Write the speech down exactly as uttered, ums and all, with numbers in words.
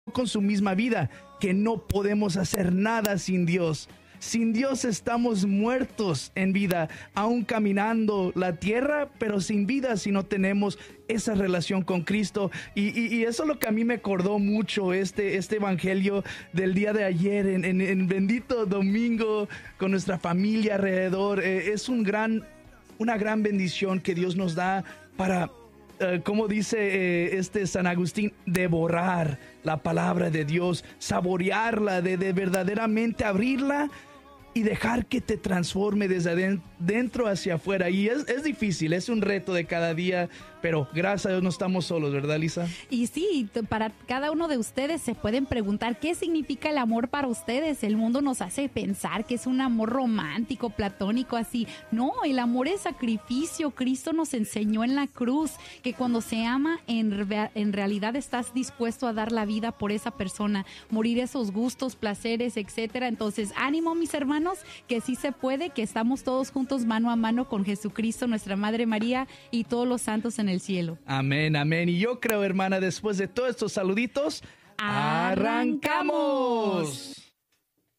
con su misma vida, que no podemos hacer nada sin Dios. Sin Dios estamos muertos en vida, aún caminando la tierra, pero sin vida si no tenemos esa relación con Cristo. Y, y, y eso es lo que a mí me acordó mucho este, este evangelio del día de ayer, en, en, en bendito domingo, con nuestra familia alrededor. Eh, es un gran, una gran bendición que Dios nos da para, uh, como dice eh, este San Agustín, devorar la palabra de Dios, saborearla, de, de verdaderamente abrirla y dejar que te transforme desde dentro hacia afuera. Y es, es difícil, es un reto de cada día, pero gracias a Dios no estamos solos, ¿verdad, Lisa? Y sí, para cada uno de ustedes se pueden preguntar qué significa el amor para ustedes. El mundo nos hace pensar que es un amor romántico, platónico, así. No, el amor es sacrificio. Cristo nos enseñó en la cruz que cuando se ama, en, en realidad estás dispuesto a dar la vida por esa persona, morir esos gustos, placeres, etcétera. Entonces, ánimo, mis hermanos, que sí se puede, que estamos todos juntos mano a mano con Jesucristo, nuestra Madre María y todos los santos en el cielo. Amén, amén. Y yo creo, hermana, después de todos estos saluditos, ¡arrancamos!